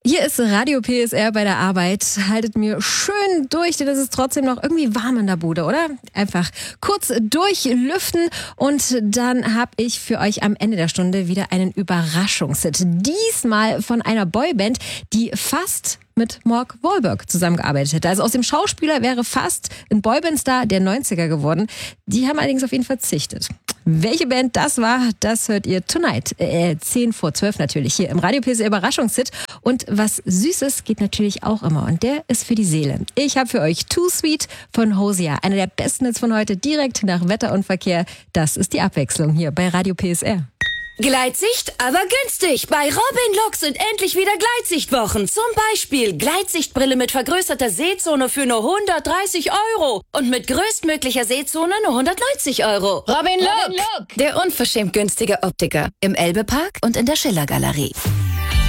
Hier ist Radio PSR bei der Arbeit. Haltet mir schön durch, denn es ist trotzdem noch irgendwie warm in der Bude, oder? Einfach kurz durchlüften und dann habe ich für euch am Ende der Stunde wieder einen Überraschungshit. Diesmal von einer Boyband, die fast mit Mark Wahlberg zusammengearbeitet hätte. Also aus dem Schauspieler wäre fast ein Boyband-Star der 90er geworden. Die haben allerdings auf ihn verzichtet. Welche Band das war, das hört ihr tonight. 10 vor 12 natürlich hier im Radio PSR Überraschungshit. Und was Süßes geht natürlich auch immer. Und der ist für die Seele. Ich habe für euch Too Sweet von Hosea. Einer der besten Hits von heute, direkt nach Wetter und Verkehr. Das ist die Abwechslung hier bei Radio PSR. Gleitsicht, aber günstig. Bei Robin Lux sind endlich wieder Gleitsichtwochen. Zum Beispiel Gleitsichtbrille mit vergrößerter Sehzone für nur 130 € und mit größtmöglicher Sehzone nur 190 €. Robin Lux, der unverschämt günstige Optiker im Elbe Park und in der Schiller Galerie.